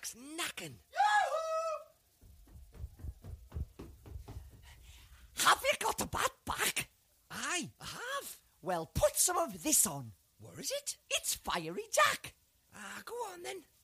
Jack's knacking. Have you got the bat back? Aye, I have. Well, put some of this on. Where is it? It's Fiery Jack. Go on then.